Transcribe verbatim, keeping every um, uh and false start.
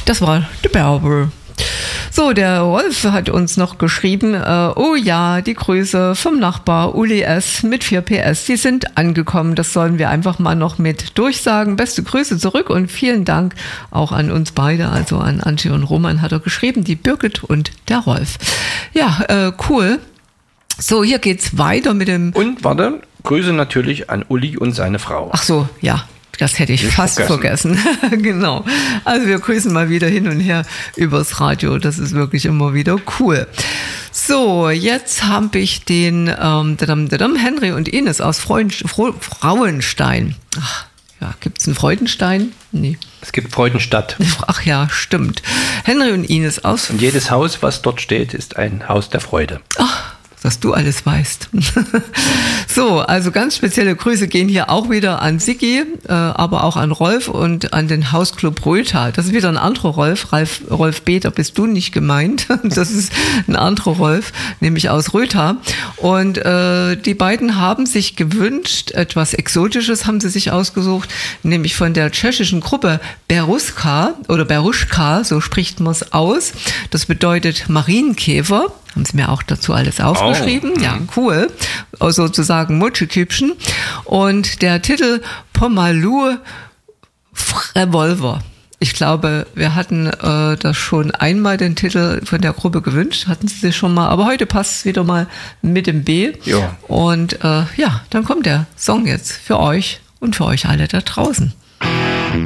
Das war The Barber. So, der Rolf hat uns noch geschrieben, äh, oh ja, die Grüße vom Nachbar Uli S. mit vier P S, die sind angekommen. Das sollen wir einfach mal noch mit durchsagen. Beste Grüße zurück und vielen Dank auch an uns beide, also an Antje und Roman hat er geschrieben, die Birgit und der Rolf. Ja, äh, cool. So, hier geht's weiter mit dem... Und, warte, Grüße natürlich an Uli und seine Frau. Ach so, ja. Das hätte ich Nicht fast vergessen. vergessen. Genau. Also wir grüßen mal wieder hin und her übers Radio. Das ist wirklich immer wieder cool. So, jetzt habe ich den ähm, dadam, dadam, Henry und Ines aus Freund, Fro, Frauenstein. Ach, ja, gibt's einen Freudenstein? Nee. Es gibt Freudenstadt. Ach ja, stimmt. Henry und Ines aus... Und jedes Haus, was dort steht, ist ein Haus der Freude. Ach. Dass du alles weißt. So, also ganz spezielle Grüße gehen hier auch wieder an Sigi, äh, aber auch an Rolf und an den Hausclub Rötha. Das ist wieder ein anderer Rolf, Ralf, Rolf B., da bist du nicht gemeint. Das ist ein anderer Rolf, nämlich aus Rötha. Und äh, die beiden haben sich gewünscht, etwas Exotisches haben sie sich ausgesucht, nämlich von der tschechischen Gruppe Beruska oder Beruschka, so spricht man es aus. Das bedeutet Marienkäfer. Haben sie mir auch dazu alles aufgeschrieben. Oh. Ja, cool. Also sozusagen Mutschekübchen. Und der Titel Pomalu Revolver. Ich glaube, wir hatten äh, das schon einmal den Titel von der Gruppe gewünscht. Hatten sie sich schon mal. Aber heute passt es wieder mal mit dem B. Ja. Und äh, ja, dann kommt der Song jetzt für euch und für euch alle da draußen.